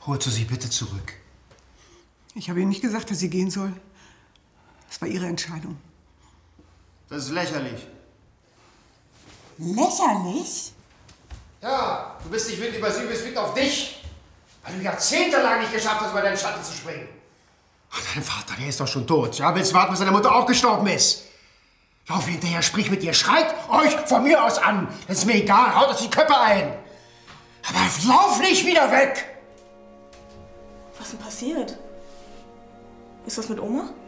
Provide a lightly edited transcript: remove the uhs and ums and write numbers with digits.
Holt sie bitte zurück. Ich habe ihr nicht gesagt, dass sie gehen soll. Das war ihre Entscheidung. Das ist lächerlich. Lächerlich? Ja, du bist nicht wütend über sie, du bist wütend auf dich. Weil du jahrzehntelang nicht geschafft hast, über deinen Schatten zu springen. Ach, dein Vater, der ist doch schon tot. Ja, willst warten, bis deine Mutter auch gestorben ist? Lauf ihr hinterher, sprich mit ihr, schreit euch von mir aus an. Das ist mir egal, haut euch die Köpfe ein. Aber lauf nicht wieder weg! Was ist denn passiert? Ist das mit Oma?